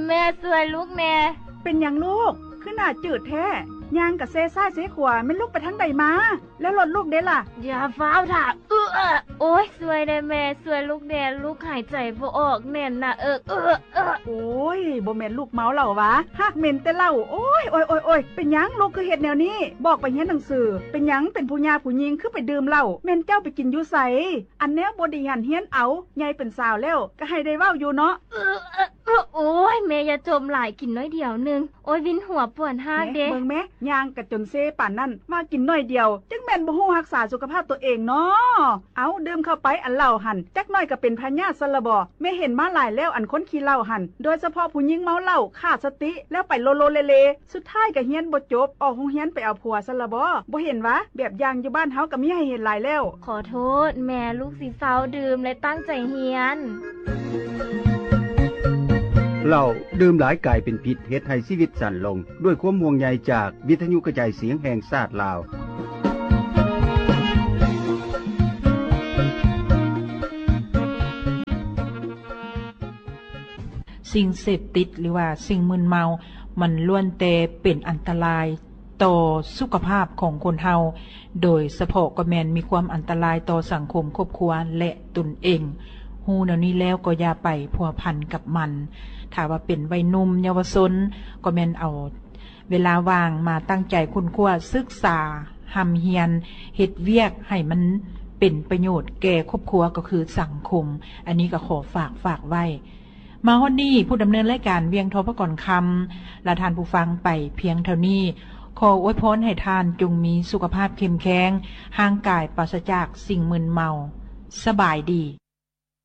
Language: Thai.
แม่สวยลูกแน่เป็นหยังลูกขึ้นหน้าจืดแท้ยางกับเซซ่าเสขวาไม่ลูกไปทางใดมาแล้วรถลูกเด้ล่ะอย่าฟ้าวถ่าโอ้ยสวยได้แม่สวยลูกแน่ลูกหายใจบ่ออกแน่นนะโอ้ยบ่แม่นลูกเมาเหล่าวะฮักเม่นแต่เหล้าโอ้ยเป็นหยังลูกคือเฮ็ดแนวนี้บอกไปเรียนหนังสือเป็นหยังเป็นผู้หญิงผู้หญิงคือไปดื่มเหล้าแม่นเจ้าไปกินอยู่ไสอันแนวบ่ได้หันเฮียนเอาใหญ่เป็นสาวแล้วก็ให้ได้เว้าอยู่เนาะโอ้ยแม่อย่าจมหลายกินน้อยเดียวนึงโอ้ยวินหัวปวดฮากเด้เบิ่งแม่ย่างกะจนเซป่านนั้นว่ากินน้อยเดียวจังแม่นบ่ฮู้รักษาสุขภาพตัวเองเนาะเอาดื่มเข้าไปอันเหล้าหั่นจักน้อยก็เป็นพญาซะละบ่แม่เห็นมาหลายแล้วอันคนขี้เหล้าหั่นโดยเฉพาะผู้หญิงเมาเหล้าขาดสติแล้วไปโลโลเลสุดท้ายก็เฮียนบ่จบออกโรงเรียนไปเอาผัวซะละบ่เห็นวะแบบอย่างอยู่บ้านเฮาก็มีให้เห็นหลายแล้วขอโทษแม่ลูกสิเซาดื่มและตั้งใจเรียนเหล้าดื่มหลายกลายเป็นพิษเฮ็ดให้ชีวิตสั้นลงด้วยความห่วงใยจากวิทยุกระจายเสียงแห่งชาติลาวสิ่งเสพติดหรือว่าสิ่งมึนเมามันล้วนแต่เป็นอันตรายต่อสุขภาพของคนเฮาโดยเฉพาะก็แม่นมีความอันตรายต่อสังคมครอบครัวและตนเองฮู้แนวนี้แล้วก็อย่าไปพัวพันกับมันถ้าว่าเป็นวัยหนุ่มเยาวชนก็แม่นเอาเวลาว่างมาตั้งใจคุ้นคว้าศึกษาหำเฮียนเฮ็ดเวียกให้มันเป็นประโยชน์แก่ครอบครัวก็คือสังคมอันนี้ก็ขอฝากไว้มาฮอดนี้ผู้ดำเนินรายการเวียงทพก่อนคำและทานผู้ฟังไปเพียงเท่านี้ขออวยพรให้ทานจงมีสุขภาพเข้มแข็งห่างกายปราศจากสิ่งมึนเมาสบายดี